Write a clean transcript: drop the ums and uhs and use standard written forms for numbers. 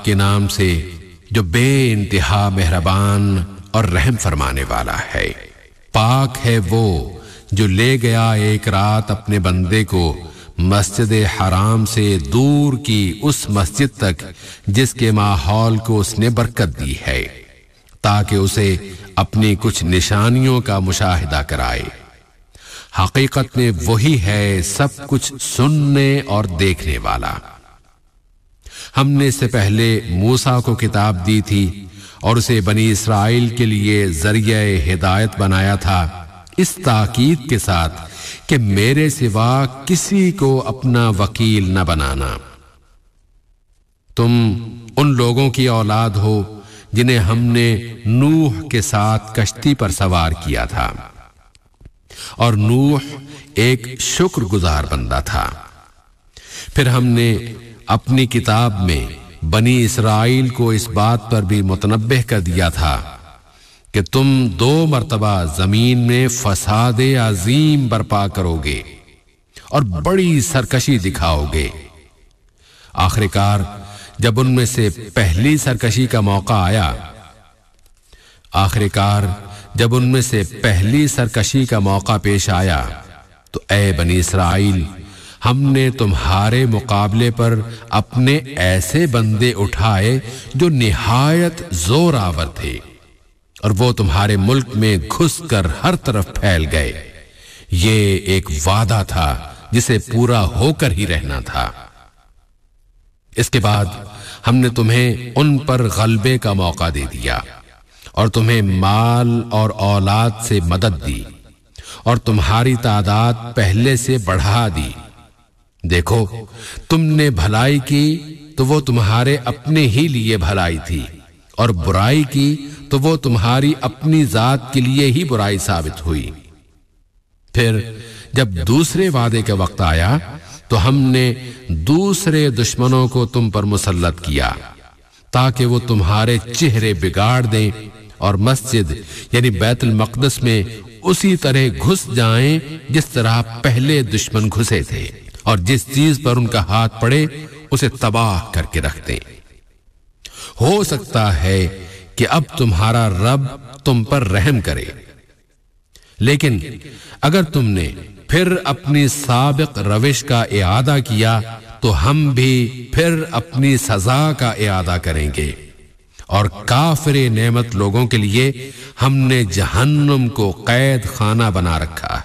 کے نام سے جو بے انتہا مہربان اور رحم فرمانے والا ہے۔ پاک ہے وہ جو لے گیا ایک رات اپنے بندے کو مسجد حرام سے دور کی اس مسجد تک جس کے ماحول کو اس نے برکت دی ہے، تاکہ اسے اپنی کچھ نشانیوں کا مشاہدہ کرائے۔ حقیقت میں وہی ہے سب کچھ سننے اور دیکھنے والا۔ ہم نے اس سے پہلے موسیٰ کو کتاب دی تھی اور اسے بنی اسرائیل کے لیے ذریعہ ہدایت بنایا تھا، اس تاکید کے ساتھ کہ میرے سوا کسی کو اپنا وکیل نہ بنانا۔ تم ان لوگوں کی اولاد ہو جنہیں ہم نے نوح کے ساتھ کشتی پر سوار کیا تھا، اور نوح ایک شکر گزار بندہ تھا۔ پھر ہم نے اپنی کتاب میں بنی اسرائیل کو اس بات پر بھی متنبہ کر دیا تھا کہ تم 2 مرتبہ زمین میں فساد عظیم برپا کرو گے اور بڑی سرکشی دکھاؤ گے۔ آخر کار جب ان میں سے پہلی سرکشی کا موقع پیش آیا تو اے بنی اسرائیل، ہم نے تمہارے مقابلے پر اپنے ایسے بندے اٹھائے جو نہایت زور آور تھے، اور وہ تمہارے ملک میں گھس کر ہر طرف پھیل گئے۔ یہ ایک وعدہ تھا جسے پورا ہو کر ہی رہنا تھا۔ اس کے بعد ہم نے تمہیں ان پر غلبے کا موقع دے دیا اور تمہیں مال اور اولاد سے مدد دی اور تمہاری تعداد پہلے سے بڑھا دی۔ دیکھو، تم نے بھلائی کی تو وہ تمہارے اپنے ہی لیے بھلائی تھی، اور برائی کی تو وہ تمہاری اپنی ذات کے لیے ہی برائی ثابت ہوئی۔ پھر جب دوسرے وعدے کا وقت آیا تو ہم نے دوسرے دشمنوں کو تم پر مسلط کیا تاکہ وہ تمہارے چہرے بگاڑ دیں اور مسجد یعنی بیت المقدس میں اسی طرح گھس جائیں جس طرح پہلے دشمن گھسے تھے، اور جس چیز پر ان کا ہاتھ پڑے اسے تباہ کر کے رکھ دیں۔ ہو سکتا ہے کہ اب تمہارا رب تم پر رحم کرے، لیکن اگر تم نے پھر اپنی سابق روش کا اعادہ کیا تو ہم بھی پھر اپنی سزا کا اعادہ کریں گے، اور کافر نعمت لوگوں کے لیے ہم نے جہنم کو قید خانہ بنا رکھا ہے۔